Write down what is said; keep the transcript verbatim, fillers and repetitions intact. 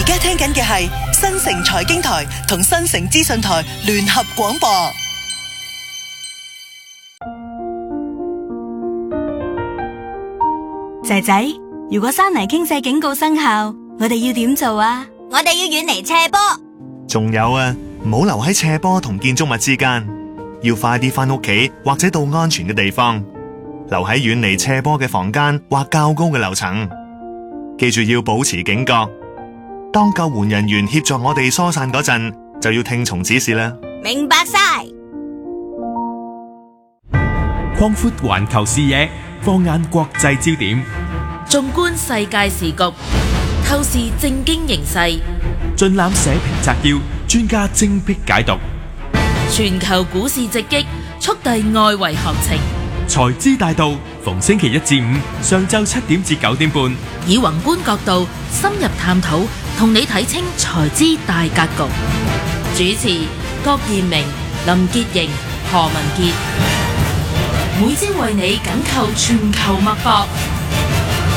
而家聽緊嘅係新城財經台同新城資訊台聯合廣播。 仔仔，如果山泥傾瀉警告生效，我哋要點做啊？ 我哋要遠離斜坡。 仲有啊，唔好留喺斜坡同建築物之間，要快啲返屋企或者到安全嘅地方，留喺遠離斜坡嘅房間或較高嘅樓層。記住要保持警覺，當救援人員協助我哋疏散嗰陣，就要聽從指示啦。 明白晒。 擴闊環球視野，放眼國際焦點， 縱觀世界時局，透視政經形勢， 盡覽社評摘要，專家精闢解讀。 全球股市直擊，速遞外圍行情。 財資大道，逢星期一至五上晝七點至九點半， 以宏觀角度深入探討，同你睇清財資大格局。主持郭彥明、林潔瑩、何文傑，每朝為你緊扣全球脈搏。